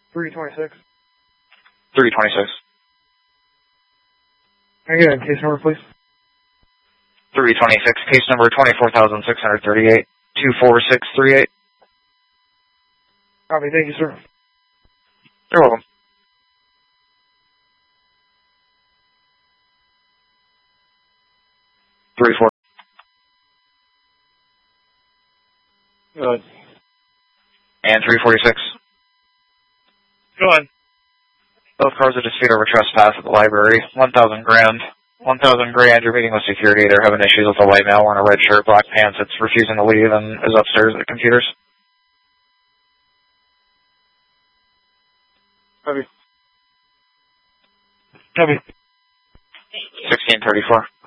326. 326. Can I get a case number, please? 326, case number 24,638, 24638. Copy, thank you, sir. You're welcome. Three, four. Good. And 346. Go ahead. Both cars are disputed over trespass at the library. 1,000 grand. 1,000 grand. You're meeting with security. They're having issues with the white male wearing a red shirt, black pants. It's refusing to leave and is upstairs at the computers. Copy. Copy. 1634.